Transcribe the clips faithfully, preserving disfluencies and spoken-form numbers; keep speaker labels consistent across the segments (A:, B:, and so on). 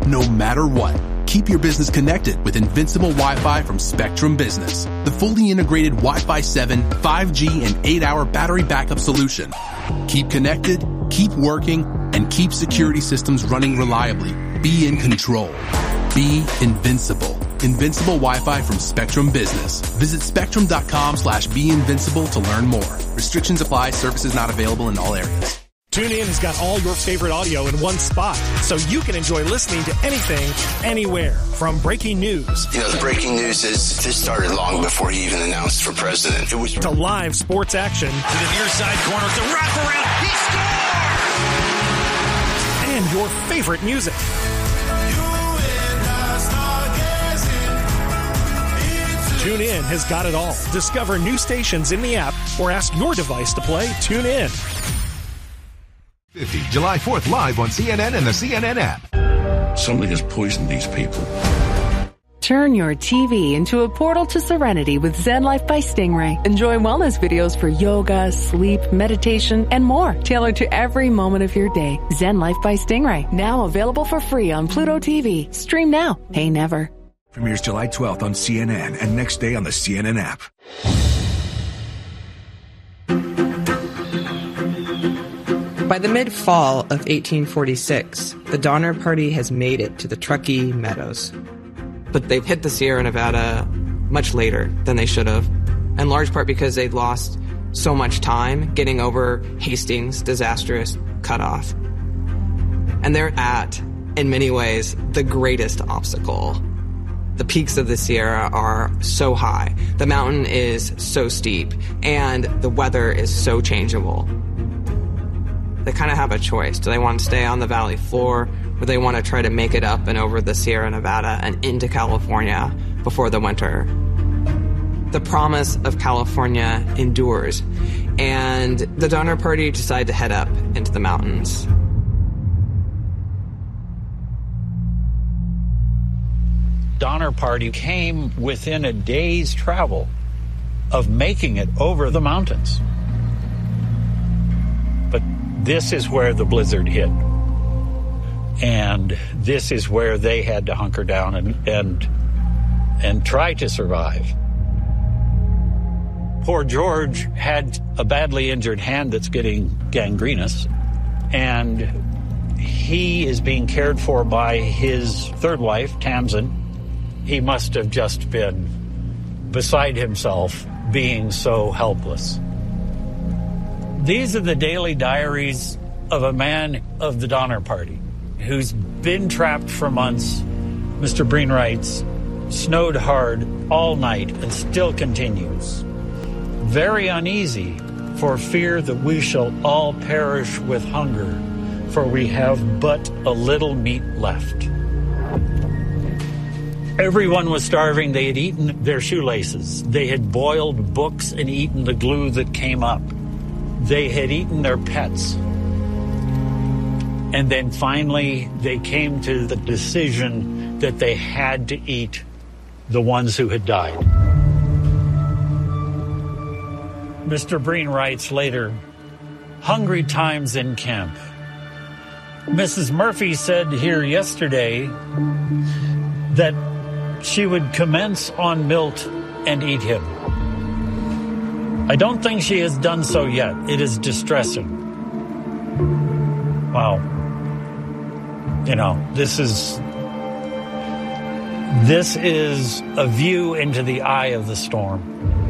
A: no matter what. Keep your business connected with Invincible Wi-Fi from Spectrum Business, the fully integrated Wi-Fi seven, five G, and eight hour battery backup solution. Keep connected, keep working, and keep security systems running reliably. Be in control. Be invincible. Invincible Wi-Fi from Spectrum Business. Visit spectrum.com slash be invincible to learn more. Restrictions apply. Services not available in all areas.
B: TuneIn has got all your favorite audio in one spot, so you can enjoy listening to anything, anywhere. From breaking news.
C: You know, the breaking news is this started long before he even announced for president. It was
B: to live sports action.
D: To the near side corner, the wraparound. He
B: scores! And your favorite music. TuneIn has got it all. Discover new stations in the app or ask your device to play TuneIn.
E: fifty, July fourth, live on C N N and the C N N app.
F: Something has poisoned these people.
G: Turn your T V into a portal to serenity with Zen Life by Stingray. Enjoy wellness videos for yoga, sleep, meditation, and more, tailored to every moment of your day. Zen Life by Stingray, now available for free on Pluto T V. Stream now, pay never.
H: Premieres July twelfth on C N N and next day on the C N N app.
I: By the mid-fall of eighteen forty-six, the Donner Party has made it to the Truckee Meadows. But they've hit the Sierra Nevada much later than they should have, in large part because they'd lost so much time getting over Hastings' disastrous cutoff. And they're at, in many ways, the greatest obstacle. The peaks of the Sierra are so high, the mountain is so steep, and the weather is so changeable. They kind of have a choice. Do they want to stay on the valley floor, or do they want to try to make it up and over the Sierra Nevada and into California before the winter? The promise of California endures, and the Donner Party decide to head up into the mountains.
J: Donner Party came within a day's travel of making it over the mountains. But this is where the blizzard hit. And this is where they had to hunker down and and, and try to survive. Poor George had a badly injured hand that's getting gangrenous, and he is being cared for by his third wife, Tamsin. He must have just been beside himself, being so helpless. These are the daily diaries of a man of the Donner Party who's been trapped for months. Mister Breen writes, snowed hard all night and still continues. Very uneasy for fear that we shall all perish with hunger, for we have but a little meat left. Everyone was starving. They had eaten their shoelaces. They had boiled books and eaten the glue that came up. They had eaten their pets. And then finally, they came to the decision that they had to eat the ones who had died. Mister Breen writes later, hungry times in camp. Missus Murphy said here yesterday that she would commence on Milt and eat him. I don't think she has done so yet. It is distressing. Wow. You know, this is this is a view into the eye of the storm.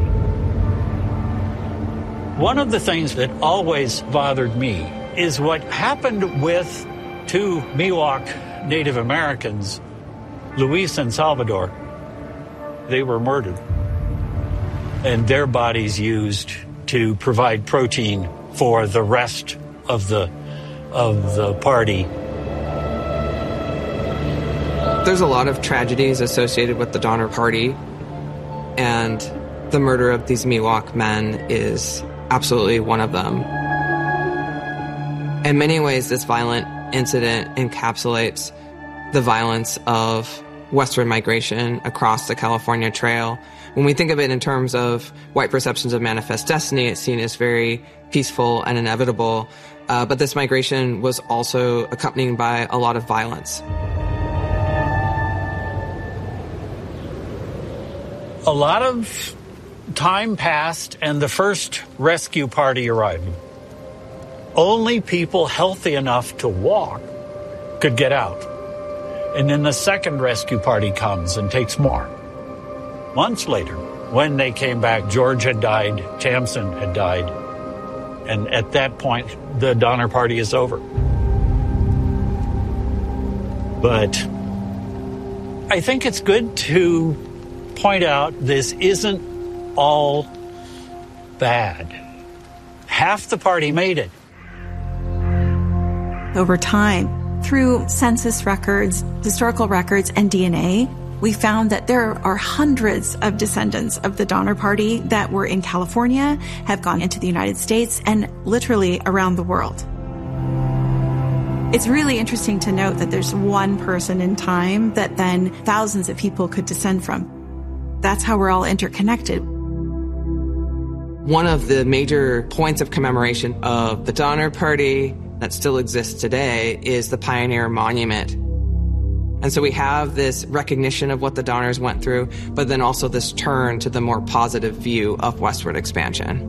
J: One of the things that always bothered me is what happened with two Miwok Native Americans, Luis and Salvador. They were murdered, and their bodies used to provide protein for the rest of the of the party.
I: There's a lot of tragedies associated with the Donner Party, and the murder of these Miwok men is absolutely one of them. In many ways, this violent incident encapsulates the violence of Western migration across the California Trail. When we think of it in terms of white perceptions of manifest destiny, it's seen as very peaceful and inevitable. Uh, but this migration was also accompanied by a lot of violence.
J: A lot of time passed and the first rescue party arrived. Only people healthy enough to walk could get out. And then the second rescue party comes and takes more. Months later, when they came back, George had died, Tamsen had died. And at that point, the Donner Party is over. But I think it's good to point out this isn't all bad. Half the party made it.
K: Over time, through census records, historical records, and D N A, we found that there are hundreds of descendants of the Donner Party that were in California, have gone into the United States, and literally around the world. It's really interesting to note that there's one person in time that then thousands of people could descend from. That's how we're all interconnected.
I: One of the major points of commemoration of the Donner Party that still exists today is the Pioneer Monument. And so we have this recognition of what the Donners went through, but then also this turn to the more positive view of westward expansion.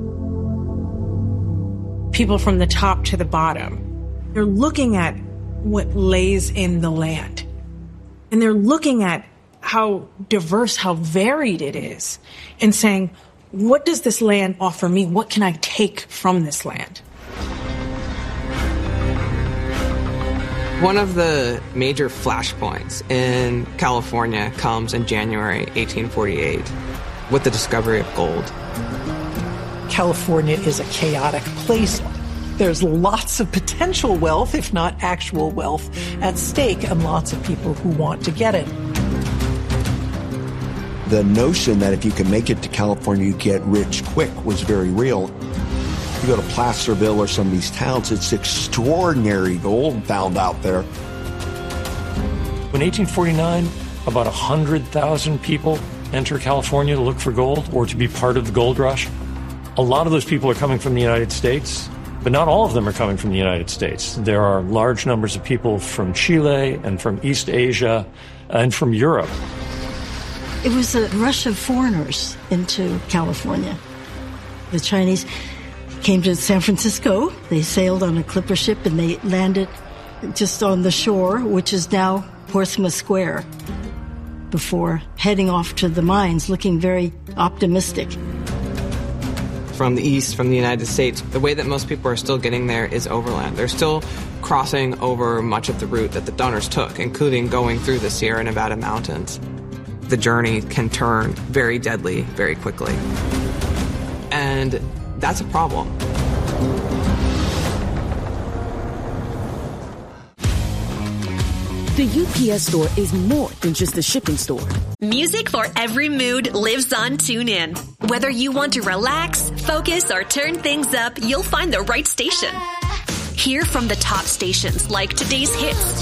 L: People from the top to the bottom, they're looking at what lays in the land. And they're looking at how diverse, how varied it is, and saying, what does this land offer me? What can I take from this land?
I: One of the major flashpoints in California comes in January eighteen forty-eight with the discovery of gold.
M: California is a chaotic place. There's lots of potential wealth, if not actual wealth, at stake, and lots of people who want to get it.
N: The notion that if you can make it to California, you get rich quick was very real. You go to Placerville or some of these towns, it's extraordinary gold found out there.
O: In eighteen forty-nine, about one hundred thousand people enter California to look for gold or to be part of the gold rush. A lot of those people are coming from the United States, but not all of them are coming from the United States. There are large numbers of people from Chile and from East Asia and from Europe.
P: It was a rush of foreigners into California. The Chinese came to San Francisco. They sailed on a clipper ship and they landed just on the shore, which is now Portsmouth Square, before heading off to the mines, looking very optimistic.
I: From the east, from the United States, the way that most people are still getting there is overland. They're still crossing over much of the route that the Donners took, including going through the Sierra Nevada mountains. The journey can turn very deadly very quickly. And that's a problem.
Q: The U P S Store is more than just a shipping store.
R: Music for every mood lives on TuneIn. Whether you want to relax, focus, or turn things up, you'll find the right station. Hear from the top stations like Today's Hits,